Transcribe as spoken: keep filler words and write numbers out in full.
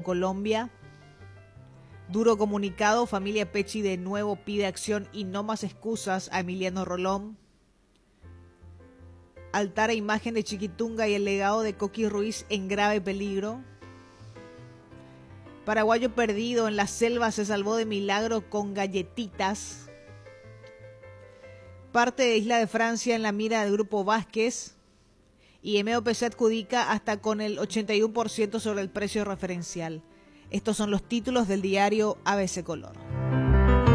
Colombia. Duro comunicado, familia Pecci de nuevo pide acción y no más excusas a Emiliano Rolón. Altar e imagen de Chiquitunga y el legado de Coqui Ruiz en grave peligro. Paraguayo perdido en la selva se salvó de milagro con galletitas. Parte de Isla de Francia en la mira del Grupo Vázquez. Y M O P se adjudica hasta con el ochenta y uno por ciento sobre el precio referencial. Estos son los títulos del diario A B C Color.